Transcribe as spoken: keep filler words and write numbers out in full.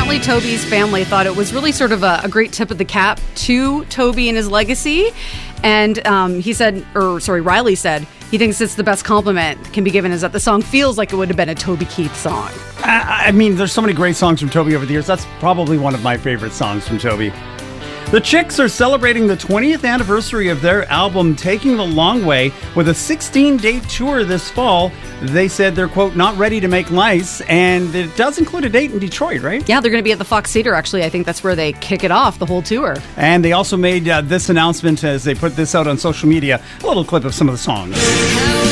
apparently Toby's family thought it was really sort of a, a great tip of the cap to Toby and his legacy. And um, he said, or sorry, Riley said, he thinks it's the best compliment that can be given is that the song feels like it would have been a Toby Keith song. I, I mean, there's so many great songs from Toby over the years. That's probably one of my favorite songs from Toby. The Chicks are celebrating the twentieth anniversary of their album Taking the Long Way with a sixteen-date tour this fall. They said they're, quote, not ready to make lice, and it does include a date in Detroit, right? Yeah, they're going to be at the Fox Theater, actually. I think that's where they kick it off, the whole tour. And they also made uh, this announcement as they put this out on social media, a little clip of some of the songs.